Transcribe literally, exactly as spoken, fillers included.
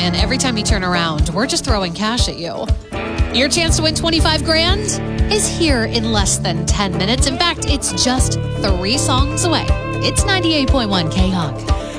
And every time you turn around, we're just throwing cash at you. Your chance to win twenty-five grand is here in less than ten minutes. In fact, it's just three songs away. It's ninety-eight point one K-Hawk.